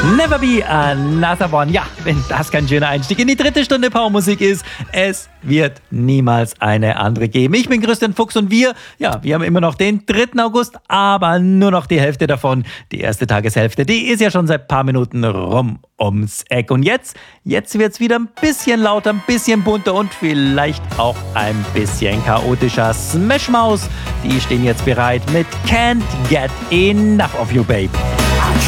Never be another one. Ja, wenn das kein schöner Einstieg in die dritte Stunde Powermusik ist, es wird niemals eine andere geben. Ich bin Christian Fuchs und wir haben immer noch den 3. August, aber nur noch die Hälfte davon. Die erste Tageshälfte, die ist ja schon seit ein paar Minuten rum ums Eck. Und jetzt wird's wieder ein bisschen lauter, ein bisschen bunter und vielleicht auch ein bisschen chaotischer. Smash Mouth, die stehen jetzt bereit mit Can't Get Enough of You, Babe.